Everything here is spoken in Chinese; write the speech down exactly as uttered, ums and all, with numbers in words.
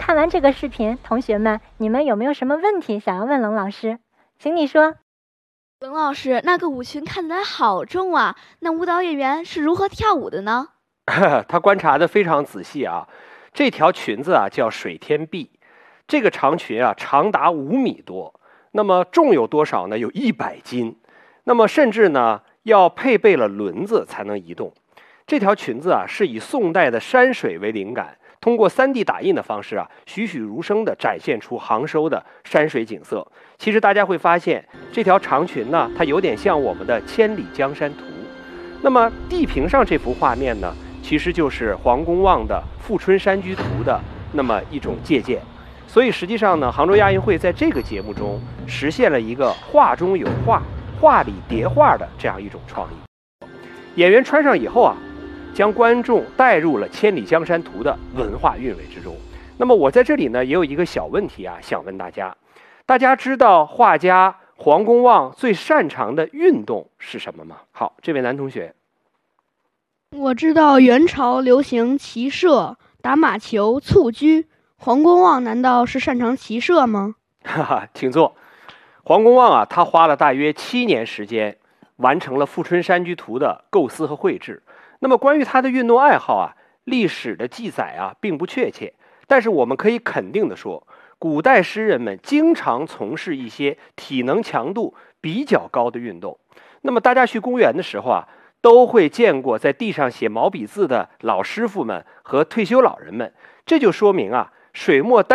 看完这个视频，同学们，你们有没有什么问题想要问冷老师？请你说。 冷老师，那个舞裙看起来好重啊，那舞蹈演员是如何跳舞的呢？ 他观察的非常仔细啊，这条裙子啊叫水天碧，这个长裙啊长达五米多，那么重有多少呢？有一百斤，那么甚至呢要配备了轮子才能移动。这条裙子啊是以宋代的山水为灵感，通过 三 D 打印的方式啊，栩栩如生地展现出杭州的山水景色。其实大家会发现，这条长裙呢，它有点像我们的《千里江山图》。那么地平上这幅画面呢，其实就是黄公望的《富春山居图》的那么一种借鉴。所以实际上呢，杭州亚运会在这个节目中实现了一个画中有画、画里叠画的这样一种创意。演员穿上以后啊，将观众带入了《千里江山图》的文化韵味之中。那么我在这里呢，也有一个小问题啊，想问大家：大家知道画家黄公望最擅长的运动是什么吗？好，这位男同学。 我知道元朝流行骑射、打马球、蹴鞠。黄公望难道是擅长骑射吗？ 哈哈，请坐。黄公望啊，他花了大约七年时间，完成了《富春山居图》的构思和绘制。那么关于他的运动爱好啊，历史的记载啊并不确切，但是我们可以肯定的说，古代诗人们经常从事一些体能强度比较高的运动。那么大家去公园的时候啊，都会见过在地上写毛笔字的老师傅们和退休老人们，这就说明啊，水墨